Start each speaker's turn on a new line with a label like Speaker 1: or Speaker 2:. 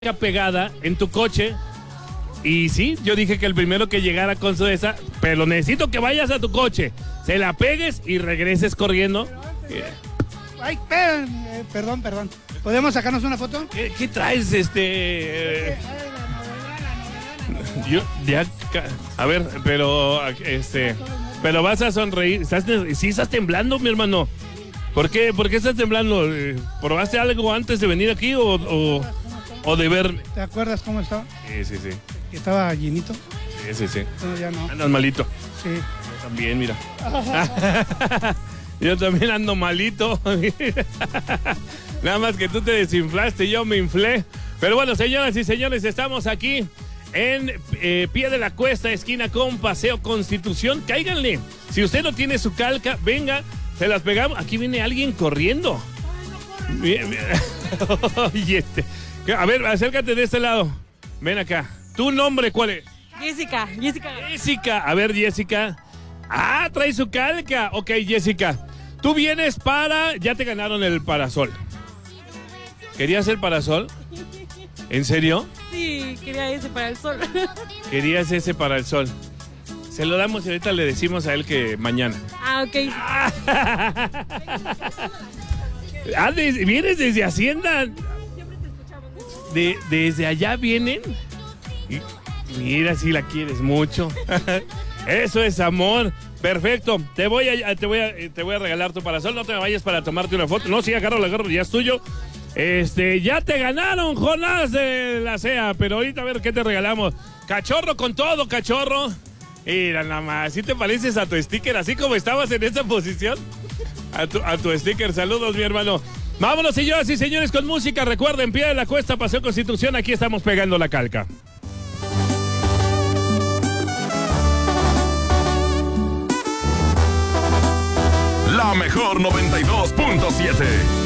Speaker 1: pegada en tu coche. Y sí, yo dije que el primero que llegara con su esa, pero necesito que vayas a tu coche, se la pegues y regreses corriendo.
Speaker 2: Ay, perdón. ¿Podemos sacarnos una foto?
Speaker 1: ¿Qué traes, Yo, ya, a ver, pero vas a sonreír. Sí estás temblando, mi hermano. ¿Por qué estás temblando? ¿Probaste algo antes de venir aquí o de verme?
Speaker 2: ¿Te acuerdas cómo estaba?
Speaker 1: Sí.
Speaker 2: Que estaba llenito.
Speaker 1: Sí.
Speaker 2: No, ya no.
Speaker 1: Andas malito.
Speaker 2: Sí.
Speaker 1: Yo también, mira. Yo también ando malito. Nada más que tú te desinflaste, yo me inflé. Pero bueno, señoras y señores, estamos aquí en Pie de la Cuesta, esquina con Paseo Constitución. Cáiganle. Si usted no tiene su calca, venga, se las pegamos. Aquí viene alguien corriendo. Bien. Y a ver, acércate de este lado. Ven acá. ¿Tu nombre cuál es? Jessica. A ver, Jessica. Ah, trae su calca. Ok, Jessica. Tú vienes para... Ya te ganaron el parasol. ¿Querías el parasol? ¿En serio?
Speaker 3: Sí, quería ese para el sol.
Speaker 1: Querías ese para el sol. Se lo damos y ahorita le decimos a él que mañana.
Speaker 3: Ah, ok.
Speaker 1: ¿Vienes desde Hacienda? ¿Desde allá vienen? Mira, si la quieres mucho. Eso es amor. Perfecto. Te voy a regalar tu parasol. No te me vayas para tomarte una foto. No, sí, agárralo, ya es tuyo. Ya te ganaron, Jonás de la CEA. Pero ahorita a ver qué te regalamos. Cachorro con todo, cachorro. Mira, nada más. ¿Sí te pareces a tu sticker? Así como estabas en esa posición. A tu sticker. Saludos, mi hermano. Vámonos, señoras y señores, con música. Recuerden, Pie de la Cuesta, Paseo Constitución. Aquí estamos pegando la calca.
Speaker 4: La mejor 92.7.